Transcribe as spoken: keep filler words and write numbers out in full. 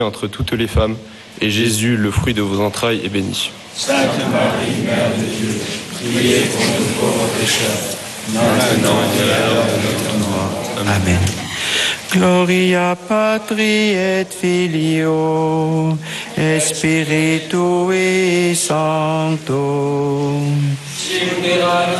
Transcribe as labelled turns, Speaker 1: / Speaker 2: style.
Speaker 1: entre toutes les femmes, et Jésus, le fruit de vos entrailles, est béni.
Speaker 2: Sainte Marie, Mère de Dieu, priez pour nous pauvres pécheurs, maintenant et à l'heure de notre mort.
Speaker 3: Amen. Gloria Patri et Filio et Spiritui Sancto.